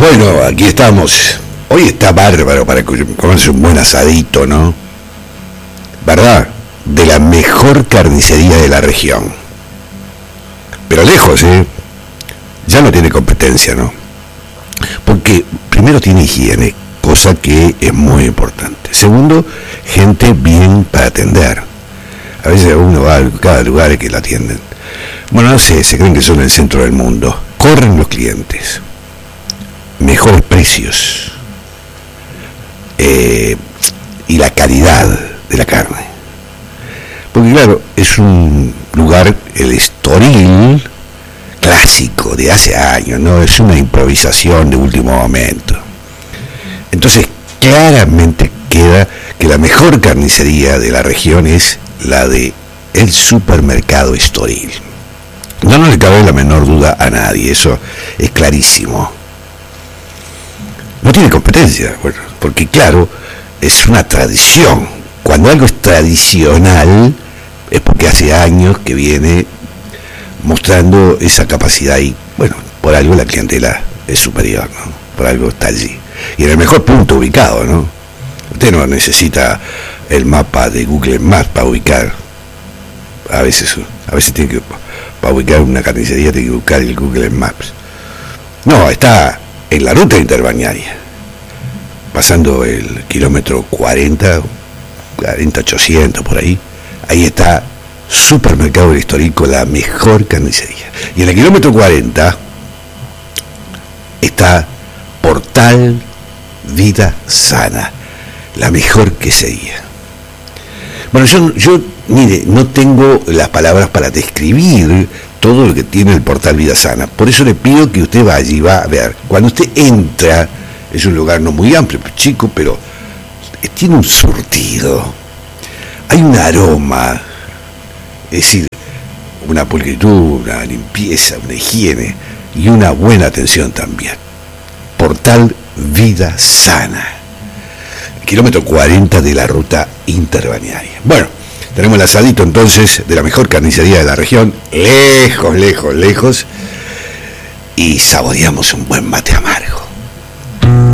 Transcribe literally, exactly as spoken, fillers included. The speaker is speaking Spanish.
Bueno, aquí estamos. Hoy está bárbaro para comerse un buen asadito, ¿no? ¿Verdad? De la mejor carnicería de la región. Pero lejos, ¿eh? Ya no tiene competencia, ¿no? Porque primero tiene higiene, cosa que es muy importante. Segundo, gente bien para atender. A veces uno va a cada lugar que la atienden. Bueno, no sé, se creen que son el centro del mundo. Corren los clientes. Mejores precios. Eh, y la calidad de la carne. Porque claro, es un lugar, el Estoril, clásico de hace años, no es una improvisación de último momento. Entonces, claramente queda que la mejor carnicería de la región es la de el supermercado Estoril. No, no le cabe la menor duda a nadie, eso es clarísimo. No tiene competencia, bueno, porque claro, es una tradición. Cuando algo es tradicional, es porque hace años que viene mostrando esa capacidad y, bueno, por algo la clientela es superior, ¿no? Por algo está allí. Y en el mejor punto ubicado, ¿no? Usted no necesita el mapa de Google Maps para ubicar. A veces, a veces tiene que, para ubicar una carnicería tiene que buscar el Google Maps. No, está en la ruta interbañaria, pasando el kilómetro cuarenta, cuarenta ochocientos por ahí. Ahí está Supermercado del Estoril, la mejor carnicería. Y en el kilómetro cuarenta está Portal Vida Sana, la mejor quesería. Bueno, yo, yo, mire, no tengo las palabras para describir todo lo que tiene el Portal Vida Sana. Por eso le pido que usted vaya y va a ver. Cuando usted entra, es un lugar no muy amplio, chico, pero tiene un surtido. Hay un aroma, es decir, una pulcritud, una limpieza, una higiene y una buena atención también. Portal Vida Sana, kilómetro cuarenta de la ruta interbañaria. Bueno, tenemos el asadito entonces de la mejor carnicería de la región, lejos, lejos, lejos, y saboreamos un buen mate amargo.